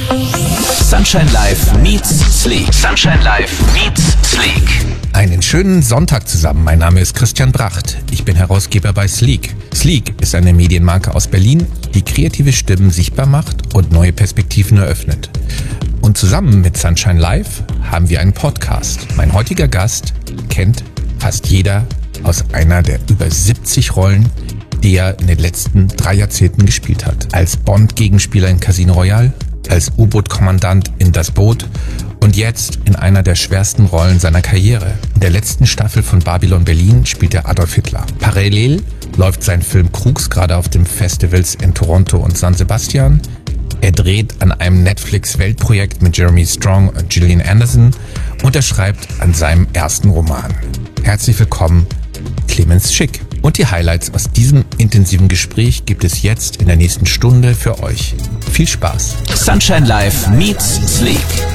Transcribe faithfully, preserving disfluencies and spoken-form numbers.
Sunshine Live meets Sleek. Sunshine Live meets Sleek. Einen schönen Sonntag zusammen. Mein Name ist Christian Bracht. Ich bin Herausgeber bei Sleek. Sleek ist eine Medienmarke aus Berlin, die kreative Stimmen sichtbar macht und neue Perspektiven eröffnet. Und zusammen mit Sunshine Live haben wir einen Podcast. Mein heutiger Gast kennt fast jeder aus einer der über siebzig Rollen, die er in den letzten drei Jahrzehnten gespielt hat. Als Bond-Gegenspieler in Casino Royale, als U-Boot-Kommandant in Das Boot und jetzt in einer der schwersten Rollen seiner Karriere. In der letzten Staffel von Babylon Berlin spielt er Adolf Hitler. Parallel läuft sein Film Crooks gerade auf den Festivals in Toronto und San Sebastian. Er dreht an einem Netflix-Weltprojekt mit Jeremy Strong und Gillian Anderson und er schreibt an seinem ersten Roman. Herzlich willkommen, Clemens Schick. Und die Highlights aus diesem intensiven Gespräch gibt es jetzt in der nächsten Stunde für euch. Viel Spaß. Sunshine Live meets Sleek.